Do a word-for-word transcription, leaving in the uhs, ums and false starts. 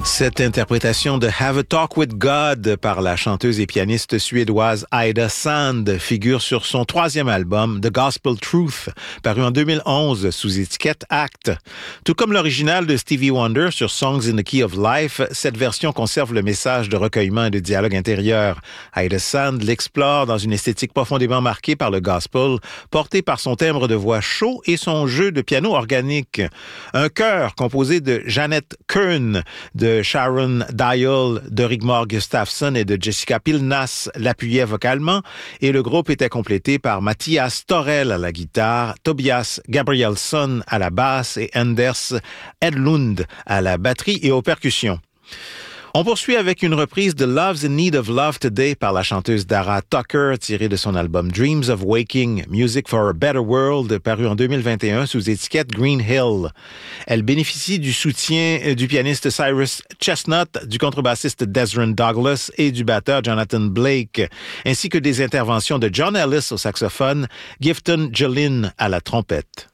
Cette interprétation de Have a Talk with God par la chanteuse et pianiste suédoise Ida Sand figure sur son troisième album The Gospel Truth, paru en deux mille onze sous étiquette Act. Tout comme l'original de Stevie Wonder sur Songs in the Key of Life, cette version conserve le message de recueillement et de dialogue intérieur. Ida Sand l'explore dans une esthétique profondément marquée par le gospel, portée par son timbre de voix chaud et son jeu de piano organique. Un chœur composé de Jeanette Kern, de Sharon Dial, de Rigmor Gustafsson et de Jessica Pilnas l'appuyait vocalement et le groupe était complété par Mattias Torell à la guitare, Tobias Gabrielsson à la basse et Anders Edlund à la batterie et aux percussions. On poursuit avec une reprise de Love's in Need of Love Today par la chanteuse Dara Tucker, tirée de son album Dreams of Waking, Music for a Better World, paru en deux mille vingt et un sous étiquette Green Hill. Elle bénéficie du soutien du pianiste Cyrus Chestnut, du contrebassiste Desron Douglas et du batteur Jonathan Blake, ainsi que des interventions de John Ellis au saxophone, Gifton Jolin à la trompette.